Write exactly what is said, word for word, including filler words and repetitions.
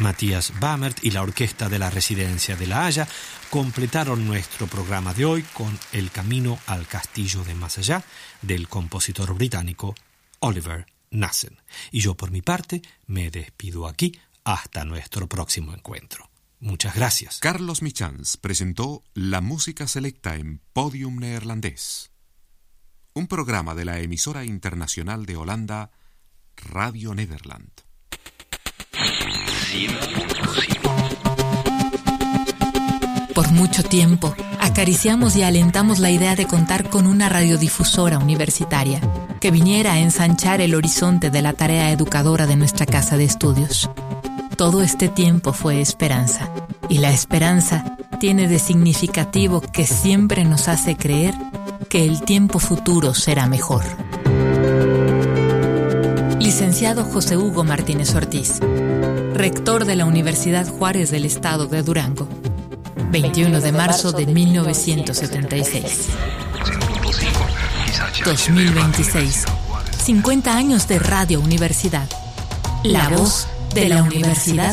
Matías Bamert y la orquesta de la Residencia de La Haya completaron nuestro programa de hoy con El camino al castillo de más allá del compositor británico Oliver Knassen. Y yo por mi parte me despido aquí hasta nuestro próximo encuentro. Muchas gracias. Carlos Michans presentó la música selecta en Podium Neerlandés, un programa de la emisora internacional de Holanda, Radio Nederland. Por mucho tiempo, acariciamos y alentamos la idea de contar con una radiodifusora universitaria que viniera a ensanchar el horizonte de la tarea educadora de nuestra casa de estudios. Todo este tiempo fue esperanza, y la esperanza tiene de significativo que siempre nos hace creer que el tiempo futuro será mejor. Licenciado José Hugo Martínez Ortiz, rector de la Universidad Juárez del Estado de Durango, veintiuno de marzo de mil novecientos setenta y seis. dos mil veintiséis. cincuenta años de Radio Universidad. La voz de la Universidad